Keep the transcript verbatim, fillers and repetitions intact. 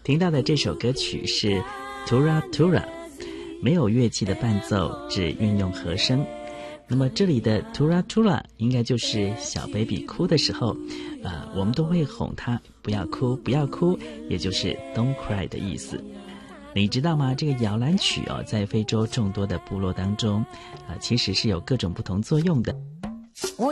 听到的这首歌曲是 Tura Tura， 没有乐器的伴奏，只运用和声。那么这里的 Tura Tura 应该就是小 baby 哭的时候，呃，我们都会哄他不要哭不要哭，也就是 Don't cry 的意思。你知道吗？这个摇篮曲哦，在非洲众多的部落当中，呃，其实是有各种不同作用的。